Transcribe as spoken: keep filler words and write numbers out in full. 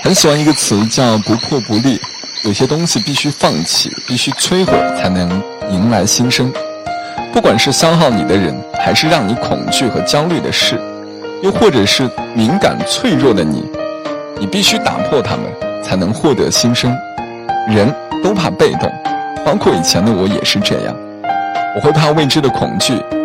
很喜欢一个词叫不破不立，有些东西必须放弃，必须摧毁，才能迎来新生。不管是消耗你的人，还是让你恐惧和焦虑的事，又或者是敏感脆弱的你，你必须打破它们，才能获得新生。人都怕被动，包括以前的我也是这样，我会怕未知的恐惧，